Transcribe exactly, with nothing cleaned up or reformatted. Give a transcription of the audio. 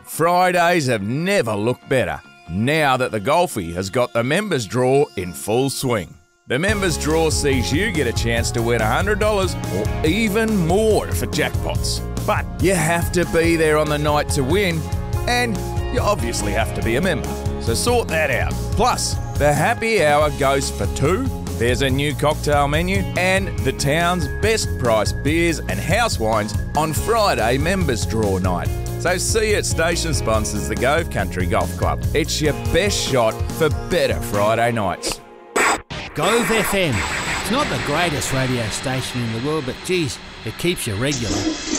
Fridays have never looked better, now that the Golfie has got the members draw in full swing. The members draw sees you get a chance to win one hundred dollars or even more for jackpots. But you have to be there on the night to win, and you obviously have to be a member. So sort that out. Plus, the happy hour goes for two, there's a new cocktail menu, and the town's best priced beers and house wines on Friday members draw night. So see you at station sponsors the Gove Country Golf Club. It's your best shot for better Friday nights. Gove F M. It's not the greatest radio station in the world, but geez, it keeps you regular.